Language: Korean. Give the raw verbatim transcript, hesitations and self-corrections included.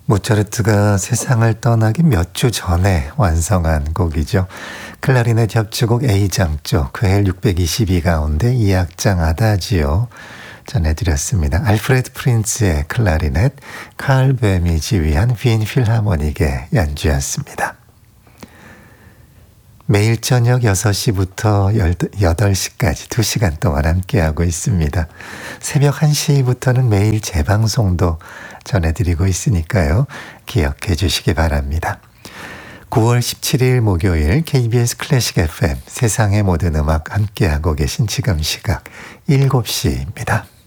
모차르트가 세상을 떠나기 몇 주 전에 완성한 곡이죠. 클라리넷 협주곡 A장조 그엘 육백이십이 가운데 이 악장 아다지오 전해드렸습니다. 알프레드 프린츠의 클라리넷, 칼 뱀이 지휘한 빈 필하모닉의 연주였습니다. 매일 저녁 여섯 시부터 여덟 시까지 두 시간 동안 함께하고 있습니다. 새벽 한 시부터는 매일 재방송도 전해드리고 있으니까요. 기억해 주시기 바랍니다. 구월 십칠일 목요일 케이비에스 클래식 에프엠 세상의 모든 음악 함께하고 계신 지금 시각 일곱 시입니다.